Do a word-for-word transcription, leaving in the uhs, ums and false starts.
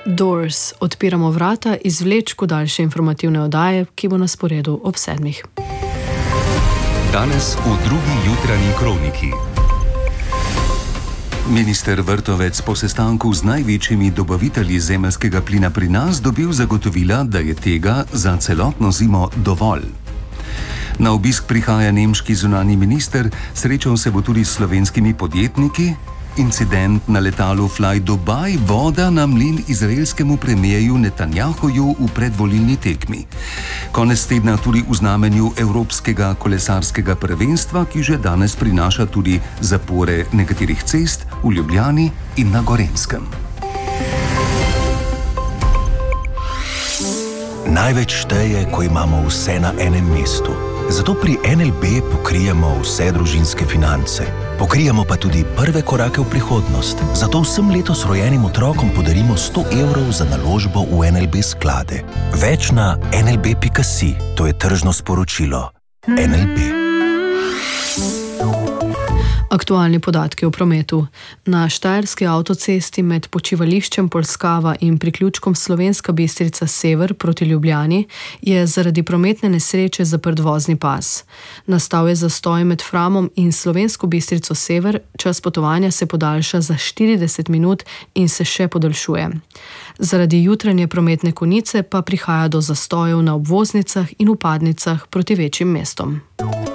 Doors. Odpiramo vrata izvlečku daljše informativne oddaje, ki bo na sporedu ob sedmih. Danes v drugi jutranji kroniki. Minister Vrtovec po sestanku z največjimi dobavitelji zemeljskega plina pri nas dobil zagotovila, da je tega za celotno zimo dovolj. Na obisk prihaja nemški zunanji minister, srečal se bo tudi s slovenskimi podjetniki. Incident na letalu Fly Dubai, voda na mlin izraelskemu premijeju Netanjahuju v predvolilni tekmi. Konec tedna tudi v znamenju Evropskega kolesarskega prvenstva, ki že danes prinaša tudi zapore nekaterih cest v Ljubljani in na Gorenjskem. Največ šteje, ko imamo vse na enem mestu. Zato pri en el be pokrijemo vse družinske finance. Pokrijemo pa tudi prve korake v prihodnost. Zato vsem letos rojenim otrokom podarimo sto evrov za naložbo v en el be sklade. Več na en el be pika si. To je tržno sporočilo. en el be. Aktualni podatki o prometu. Na štajerski avtocesti med počivališčem Polskava in priključkom Slovenska Bistrica sever proti Ljubljani je zaradi prometne nesreče zaprt vozni pas. Nastal je zastoj med Framom in Slovensko Bistrico sever, čas potovanja se podaljša za štirideset minut in se še podaljšuje. Zaradi jutranje prometne konice pa prihaja do zastojev na obvoznicah in vpadnicah proti večjim mestom.